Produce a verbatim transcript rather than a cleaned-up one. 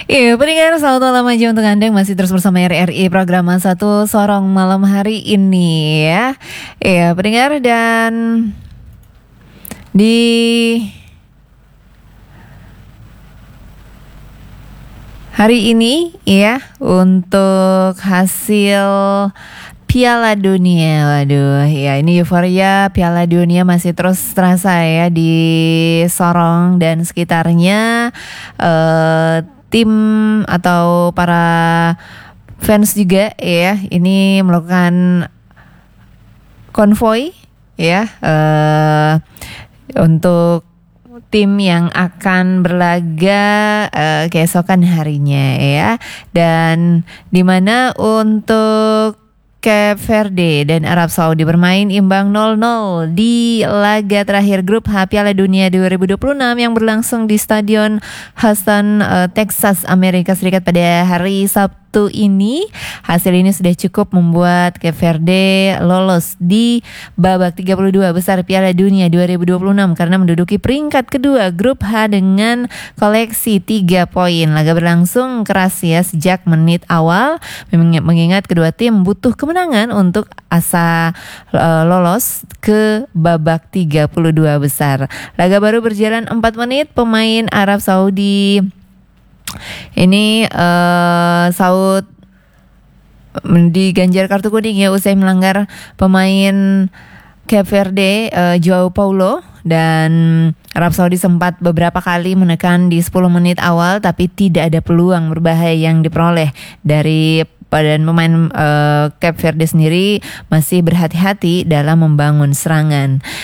Iya, pendengar selamat malam aja untuk Anda yang masih terus bersama R R I program satu Sorong malam hari ini ya. Iya, pendengar, dan di hari ini ya untuk hasil Piala Dunia, waduh ya, ini euforia Piala Dunia masih terus terasa ya di Sorong dan sekitarnya. eh, Tim atau para fans juga ya ini melakukan konvoi ya eh, untuk tim yang akan berlaga uh, keesokan harinya ya, dan dimana untuk Cape Verde dan Arab Saudi bermain imbang nol nol di laga terakhir grup H Piala Dunia dua ribu dua puluh enam yang berlangsung di Stadion Houston, uh, Texas, Amerika Serikat pada hari Sabtu ini. Hasil ini sudah cukup membuat Cape Verde lolos di babak tiga puluh dua besar Piala Dunia dua ribu dua puluh enam karena menduduki peringkat kedua grup H dengan koleksi tiga poin. Laga berlangsung keras ya sejak menit awal, mengingat kedua tim butuh kemenangan untuk asa uh, lolos ke babak tiga puluh dua besar. Laga baru berjalan empat menit, pemain Arab Saudi ini uh, Saud diganjar kartu kuning ya usai melanggar pemain Cape Verde uh, Joao Paulo, dan Arab Saudi sempat beberapa kali menekan di sepuluh menit awal tapi tidak ada peluang berbahaya yang diperoleh dari dan pemain uh, Cape Verde sendiri masih berhati-hati dalam membangun serangan.